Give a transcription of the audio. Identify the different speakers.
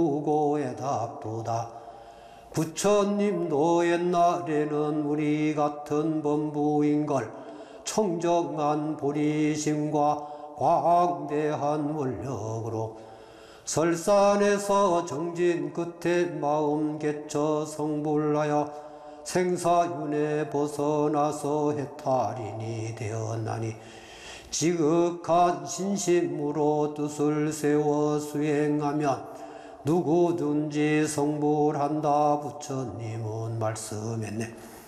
Speaker 1: 두고에 답도다. 부처님도 옛날에는 우리 같은 범부인걸 청정한 보리심과 광대한 원력으로 설산에서 정진 끝에 마음 개처 성불하여 생사윤에 벗어나서 해탈인이 되었나니 지극한 신심으로 뜻을 세워 수행하면 누구든지 성불한다. 부처님은 말씀했네.